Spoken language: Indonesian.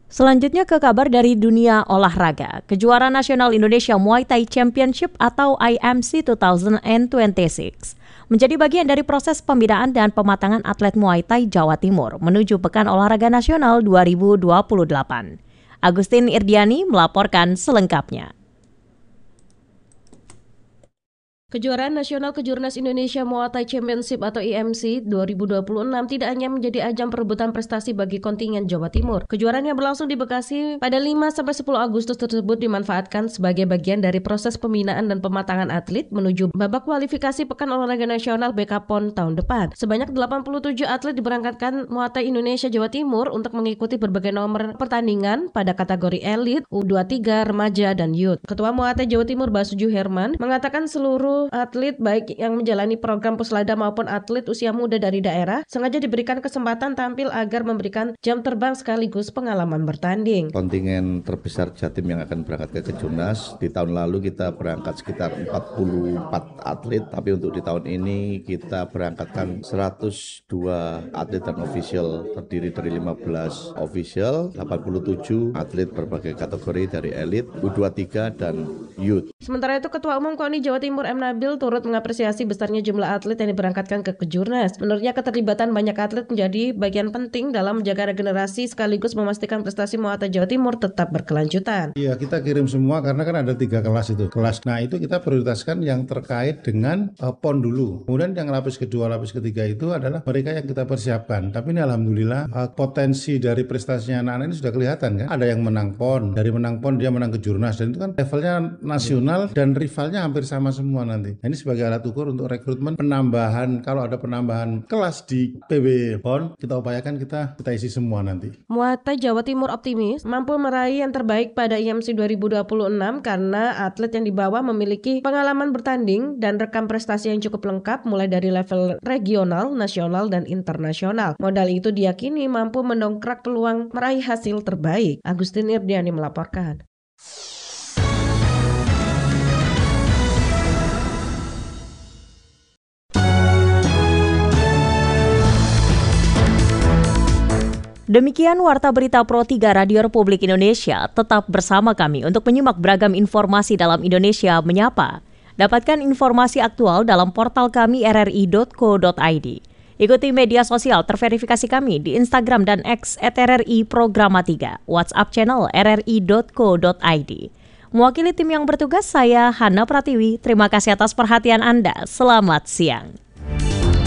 Selanjutnya ke kabar dari dunia olahraga. Kejuaraan Nasional Indonesia Muay Thai Championship atau IMC 2026 menjadi bagian dari proses pembinaan dan pematangan atlet Muay Thai Jawa Timur menuju Pekan Olahraga Nasional 2028. Agustin Irdiani melaporkan selengkapnya. Kejuaraan Nasional Kejurnas Indonesia Muay Thai Championship atau IMC 2026 tidak hanya menjadi ajang perebutan prestasi bagi kontingen Jawa Timur. Kejuaraan yang berlangsung di Bekasi pada 5-10 Agustus tersebut dimanfaatkan sebagai bagian dari proses pembinaan dan pematangan atlet menuju babak kualifikasi Pekan Olahraga Nasional BK-PON tahun depan. Sebanyak 87 atlet diberangkatkan Muay Thai Indonesia Jawa Timur untuk mengikuti berbagai nomor pertandingan pada kategori elit, U23, remaja, dan youth. Ketua Muay Thai Jawa Timur Basuju Herman mengatakan seluruh atlet baik yang menjalani program Puslada maupun atlet usia muda dari daerah sengaja diberikan kesempatan tampil agar memberikan jam terbang sekaligus pengalaman bertanding. Kontingen terbesar Jatim yang akan berangkat ke Kejurnas, di tahun lalu kita berangkat sekitar 44 atlet, tapi untuk di tahun ini kita berangkatkan 102 atlet dan official, terdiri dari 15 official, 87 atlet berbagai kategori dari elit, U23 dan youth. Sementara itu Ketua Umum KONI Jawa Timur M. Nabil turut mengapresiasi besarnya jumlah atlet yang diberangkatkan ke Kejurnas. Menurutnya keterlibatan banyak atlet menjadi bagian penting dalam menjaga regenerasi sekaligus memastikan prestasi Muay Thai Jawa Timur tetap berkelanjutan. Iya, kita kirim semua karena kan ada 3 kelas itu. Nah itu kita prioritaskan yang terkait dengan PON dulu. Kemudian yang lapis kedua, lapis ketiga itu adalah mereka yang kita persiapkan. Tapi ini alhamdulillah potensi dari prestasinya anak-anak ini sudah kelihatan kan. Ada yang menang PON, dari menang PON dia menang Kejurnas, dan itu kan levelnya nasional dan rivalnya hampir sama semua nanti. Nah, ini sebagai alat ukur untuk rekrutmen penambahan. Kalau ada penambahan kelas di PB PON, kita upayakan kita isi semua nanti. Muay Thai Jawa Timur optimis mampu meraih yang terbaik pada IMC 2026 karena atlet yang dibawa memiliki pengalaman bertanding dan rekam prestasi yang cukup lengkap mulai dari level regional, nasional, dan internasional. Modal itu diyakini mampu mendongkrak peluang meraih hasil terbaik. Agustin Irdiani melaporkan. Demikian Warta Berita Pro 3 Radio Republik Indonesia. Tetap bersama kami untuk menyimak beragam informasi dalam Indonesia Menyapa. Dapatkan informasi aktual dalam portal kami rri.co.id. Ikuti media sosial terverifikasi kami di Instagram dan X @RRI_Programa3, WhatsApp channel rri.co.id. Mewakili tim yang bertugas, saya Hana Pratiwi. Terima kasih atas perhatian Anda. Selamat siang.